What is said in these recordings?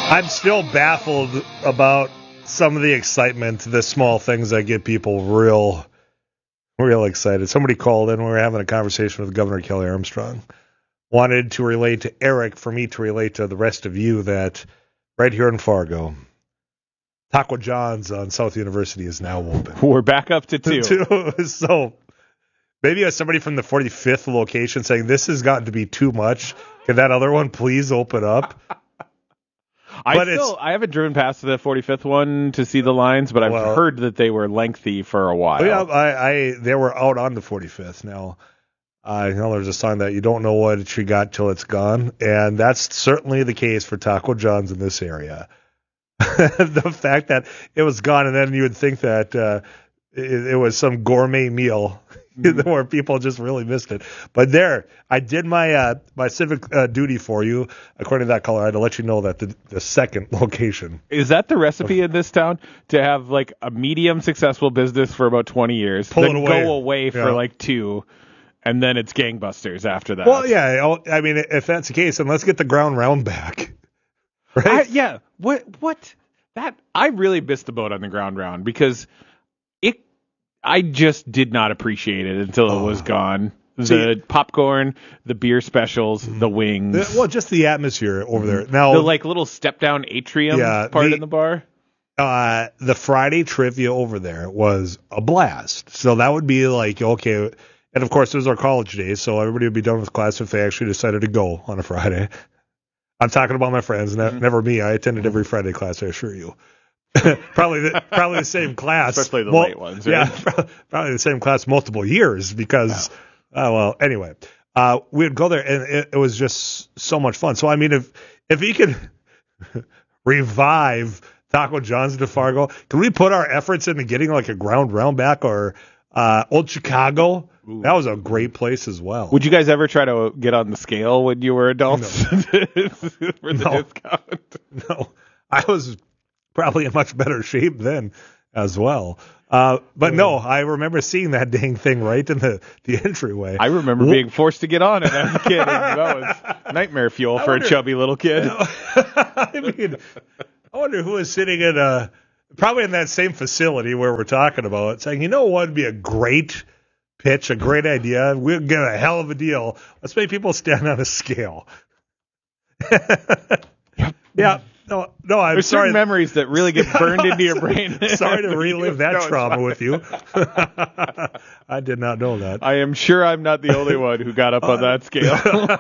I'm still baffled about some of the excitement, the small things that get people real excited. Somebody called in. We were having a conversation with Governor Kelly Armstrong. Wanted to relate to Eric, for me to relate to the rest of you, that right here in Fargo, Taco John's on South University is now open. We're back up to 2. So maybe as somebody from the 45th location saying, this has gotten to be too much. Can that other one please open up? I haven't driven past the 45th one to see the lines, but I've heard that they were lengthy for a while. Yeah, they were out on the 45th. Now, I know there's a song that you don't know what you got till it's gone, and that's certainly the case for Taco John's in this area. The fact that it was gone, and then you would think that it was some gourmet meal where people just really missed it. But there, I did my civic duty for you. According to that caller, I had to let you know that the second location. Is that the recipe in this town? To have like a medium successful business for about 20 years, then go away for like 2, and then it's gangbusters after that. Well, yeah. I mean, if that's the case, then let's get the ground round back. Right? What? That I really missed the boat on the ground round because I just did not appreciate it until it was gone. The popcorn, the beer specials, the wings. Just the atmosphere over there. Now, the little step down atrium part in the bar. The Friday trivia over there was a blast. So that would be like, okay. And of course, it was our college days, so everybody would be done with class if they actually decided to go on a Friday. I'm talking about my friends, never me. I attended every Friday class, I assure you. probably the same class, especially the late ones. Right? Yeah, probably the same class multiple years because, anyway, we would go there and it was just so much fun. So I mean, if he could revive Taco John's to Fargo, can we put our efforts into getting like a ground round back or Old Chicago? Ooh. That was a great place as well. Would you guys ever try to get on the scale when you were adults for the discount? No, I was probably in much better shape then as well. But no, I remember seeing that dang thing right in the entryway. I remember being forced to get on it as a kid. That was nightmare fuel for a chubby little kid. I mean, I wonder who was sitting in probably in that same facility where we're talking about, saying, you know what would be a great pitch, a great idea. We'll get a hell of a deal. Let's make people stand on a scale. Yeah. No, I'm There's sorry. Certain memories that really get burned into your brain. Sorry to relive that trauma with you. I did not know that. I am sure I'm not the only one who got up on that scale.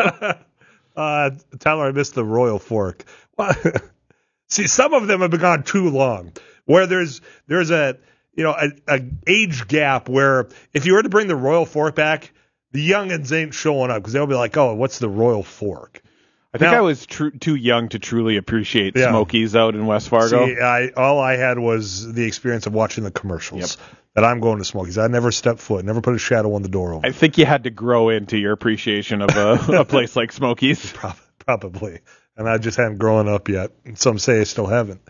Tyler, I missed the Royal Fork. See, some of them have been gone too long. Where there's a age gap where if you were to bring the Royal Fork back, the youngins ain't showing up because they'll be like, oh, what's the Royal Fork? I think I was too young to truly appreciate Smokies out in West Fargo. See, all I had was the experience of watching the commercials. Yep. That I'm going to Smokies. I never stepped foot, never put a shadow on the door over. I think you had to grow into your appreciation of a place like Smokies. Probably. And I just hadn't grown up yet. Some say I still haven't.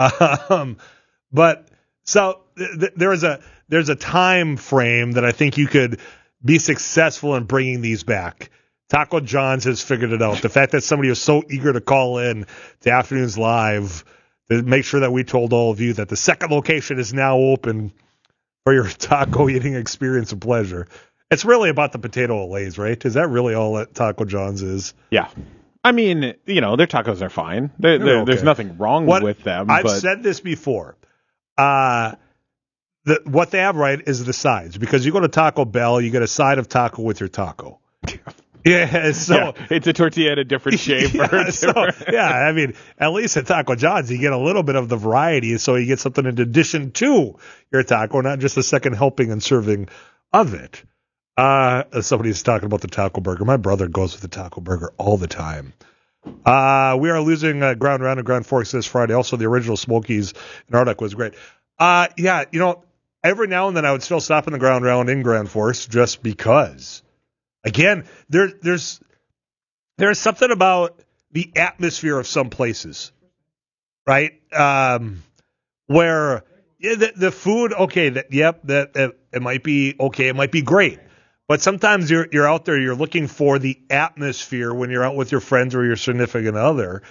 But so there's a time frame that I think you could be successful in bringing these back. Taco John's has figured it out. The fact that somebody was so eager to call in to Afternoons Live to make sure that we told all of you that the second location is now open for your taco eating experience and pleasure. It's really about the potato allays, right? Is that really all that Taco John's is? Yeah. I mean, their tacos are fine. There's nothing wrong with them. I've said this before. What they have right is the sides. Because you go to Taco Bell, you get a side of taco with your taco. Yeah, it's a tortilla in a different shape. I mean, at least at Taco John's, you get a little bit of the variety, so you get something in addition to your taco, not just a second helping and serving of it. Somebody's talking about the taco burger. My brother goes with the taco burger all the time. We are losing Ground Round and Grand Forks this Friday. Also, the original Smokies in Arctic was great. Every now and then I would still stop in the Ground Round in Grand Forks just because. Again, there's something about the atmosphere of some places, right? Where the food, okay, that it might be okay, it might be great, but sometimes you're out there, you're looking for the atmosphere when you're out with your friends or your significant other.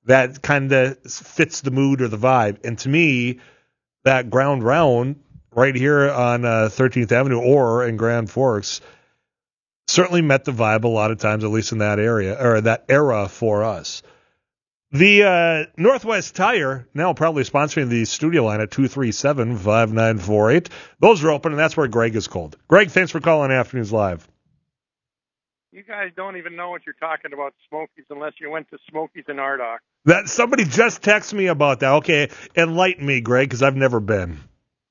that kind of fits the mood or the vibe. And to me, that Ground Round right here on 13th Avenue or in Grand Forks certainly met the vibe a lot of times, at least in that area or that era for us. The Northwest Tire now probably sponsoring the studio line at 237-5948. Those are open, and that's where Greg is called. Greg, thanks for calling Afternoons Live. You guys don't even know what you're talking about, Smokies, unless you went to Smokies in Ardagh. That somebody just texted me about that. Okay, enlighten me, Greg, because I've never been.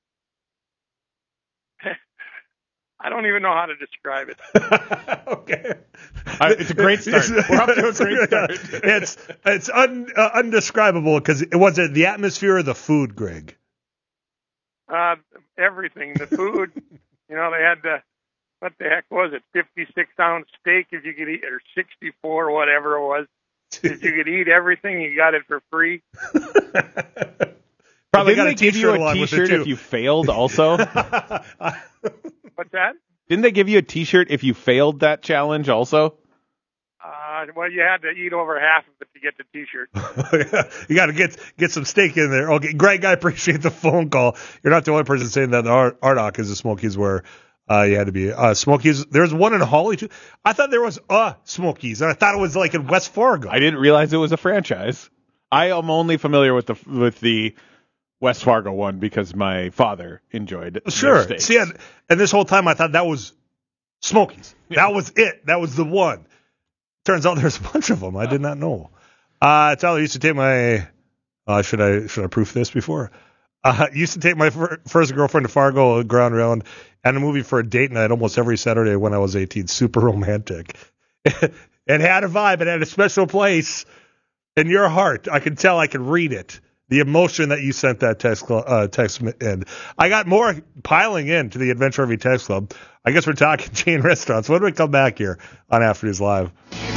I don't even know how to describe it. Okay. It's a great start. We're up to a great start. It's undescribable because was it the atmosphere or the food, Greg? Everything. The food, they had what the heck was it? 56-ounce steak if you could eat, or 64, whatever it was. If you could eat everything, you got it for free. Probably Didn't got a they give you T-shirt a along with it T-shirt too. if you failed also? What's that? Didn't they give you a T-shirt if you failed that challenge also? Well, you had to eat over half of it to get the T-shirt. You got to get some steak in there. Okay, Greg, I appreciate the phone call. You're not the only person saying that. Ardagh is the Smokies where you had to be. Smokies, there's one in Hawley too. I thought there was a Smokies, and I thought it was like in West Fargo. I didn't realize it was a franchise. I am only familiar with the West Fargo one because my father enjoyed it. Sure. See, and this whole time I thought that was Smokies. That was it. That was the one. Turns out there's a bunch of them. I did not know. Tyler used to take my. Should I proof this before? Used to take my first girlfriend to Fargo Ground Round and a movie for a date night almost every Saturday when I was 18. Super romantic. It had a vibe. It had a special place in your heart. I could tell. I could read it. The emotion that you sent that text in. I got more piling in to the Adventure RV Text Club. I guess we're talking chain restaurants. When do we come back here on Afternoons Live?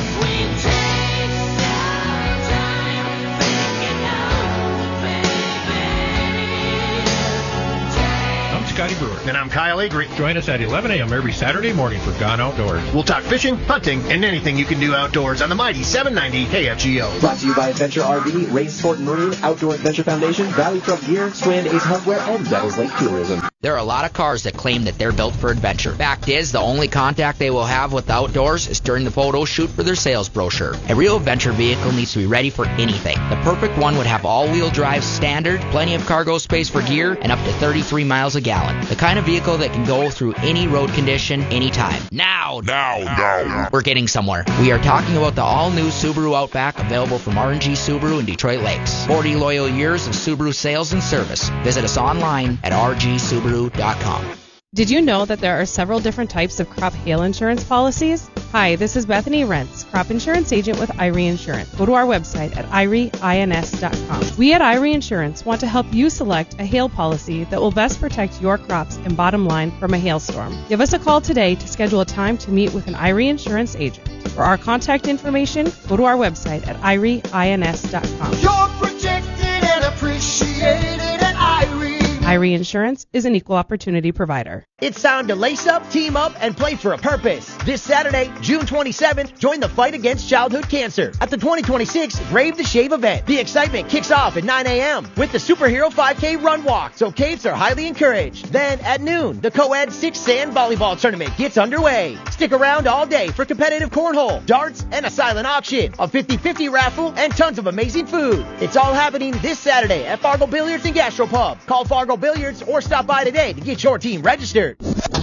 Scotty Brewer. And I'm Kyle Avery. Join us at 11 a.m. every Saturday morning for Gone Outdoors. We'll talk fishing, hunting, and anything you can do outdoors on the mighty 790 KFGO. Brought to you by Adventure RV, Race Sport and Marine, Outdoor Adventure Foundation, Valley Truck Gear, Strand Ace Hardware, and Devils Lake Tourism. There are a lot of cars that claim that they're built for adventure. Fact is, the only contact they will have with the outdoors is during the photo shoot for their sales brochure. A real adventure vehicle needs to be ready for anything. The perfect one would have all-wheel drive standard, plenty of cargo space for gear, and up to 33 miles a gallon. The kind of vehicle that can go through any road condition, anytime. Now. We're getting somewhere. We are talking about the all-new Subaru Outback, available from R&G Subaru in Detroit Lakes. 40 loyal years of Subaru sales and service. Visit us online at rgsubaru.com. Did you know that there are several different types of crop hail insurance policies? Hi, this is Bethany Rentz, crop insurance agent with Irie Insurance. Go to our website at irieins.com. We at Irie Insurance want to help you select a hail policy that will best protect your crops and bottom line from a hailstorm. Give us a call today to schedule a time to meet with an Irie Insurance agent. For our contact information, go to our website at irieins.com. You're protected and appreciated at Irie. Irie Insurance is an equal opportunity provider. It's time to lace up, team up, and play for a purpose. This Saturday, June 27th, join the fight against childhood cancer at the 2026 Brave the Shave event. The excitement kicks off at 9 a.m. with the Superhero 5K Run Walk, so capes are highly encouraged. Then at noon, the co-ed 6 sand volleyball tournament gets underway. Stick around all day for competitive cornhole, darts, and a silent auction, a 50-50 raffle, and tons of amazing food. It's all happening this Saturday at Fargo Billiards and Gastropub. Call Fargo Billiards or stop by today to get your team registered.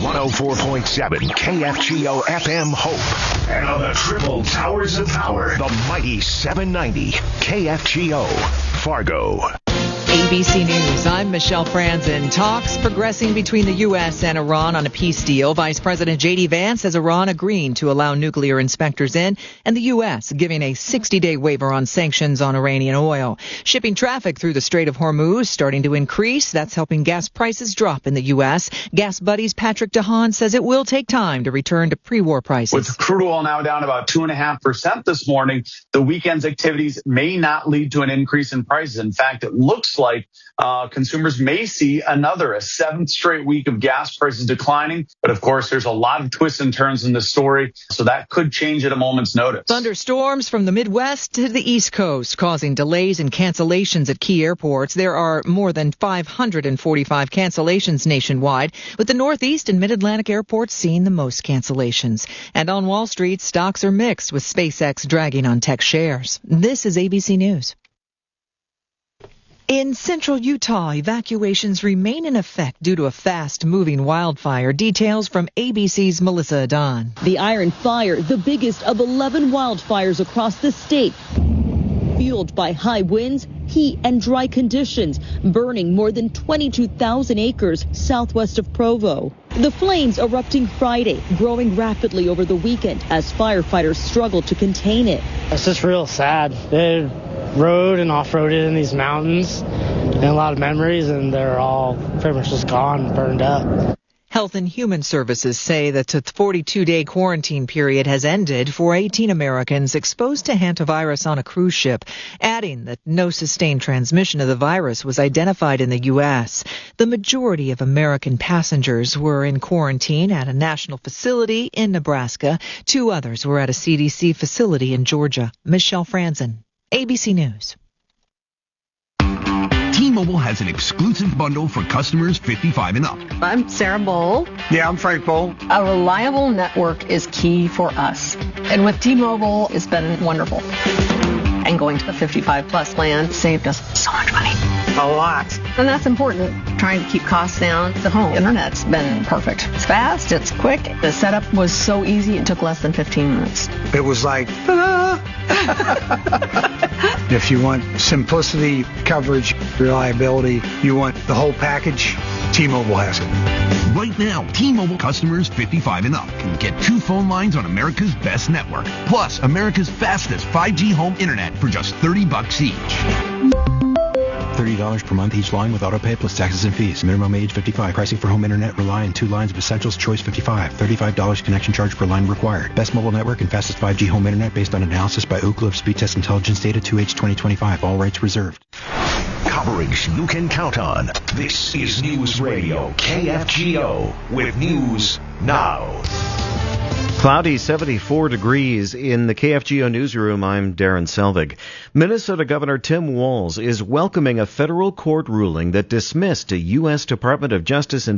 104.7 KFGO FM Hope. And on the triple towers of power, the mighty 790 KFGO Fargo. ABC News, I'm Michelle Franzen. Talks progressing between the U.S. and Iran on a peace deal. Vice President J.D. Vance says Iran agreeing to allow nuclear inspectors in, and the U.S. giving a 60-day waiver on sanctions on Iranian oil. Shipping traffic through the Strait of Hormuz starting to increase. That's helping gas prices drop in the U.S. Gas Buddies' Patrick DeHaan says it will take time to return to pre-war prices. With crude oil now down about 2.5% this morning, the weekend's activities may not lead to an increase in prices. In fact, it looks like like consumers may see a 7th straight week of gas prices declining. But of course, there's a lot of twists and turns in this story, so that could change at a moment's notice. Thunderstorms from the Midwest to the East Coast causing delays and cancellations at key airports. There are more than 545 cancellations nationwide, with the Northeast and Mid-Atlantic airports seeing the most cancellations. And on Wall Street, stocks are mixed, with SpaceX dragging on tech shares. This is ABC News. In central Utah, evacuations remain in effect due to a fast-moving wildfire. Details from ABC's Melissa Adon. The Iron Fire, the biggest of 11 wildfires across the state, fueled by high winds, heat, and dry conditions, burning more than 22,000 acres southwest of Provo. The flames erupting Friday, growing rapidly over the weekend as firefighters struggled to contain it. It's just real sad. They rode and off-roaded in these mountains and a lot of memories, and they're all pretty much just gone, burned up. Health and Human Services say that the 42-day quarantine period has ended for 18 Americans exposed to hantavirus on a cruise ship, adding that no sustained transmission of the virus was identified in the U.S. The majority of American passengers were in quarantine at a national facility in Nebraska. 2 others were at a CDC facility in Georgia. Michelle Franzen, ABC News. T-Mobile has an exclusive bundle for customers 55 and up. I'm Sarah Bowl. Yeah, I'm Frank Bowl. A reliable network is key for us. And with T-Mobile, it's been wonderful. And going to the 55-plus plan saved us so much money. A lot. And that's important. Trying to keep costs down. The home internet's been perfect. It's fast, it's quick. The setup was so easy, it took less than 15 minutes. It was like, ta-da! If you want simplicity, coverage, reliability, you want the whole package, T-Mobile has it. Right now, T-Mobile customers 55 and up can get 2 phone lines on America's best network, plus America's fastest 5G home internet for just $30 each. $30 per month each line with autopay plus taxes and fees. Minimum age 55. Pricing for home internet rely on 2 lines of Essentials Choice 55. $35 connection charge per line required. Best mobile network and fastest 5G home internet based on analysis by Ookla of Speed Test Intelligence data 2H 2025. All rights reserved. Coverage you can count on. This is News Radio KFGO with News Now. Cloudy, 74 degrees in the KFGO newsroom. I'm Darren Selvig. Minnesota Governor Tim Walz is welcoming a federal court ruling that dismissed a U.S. Department of Justice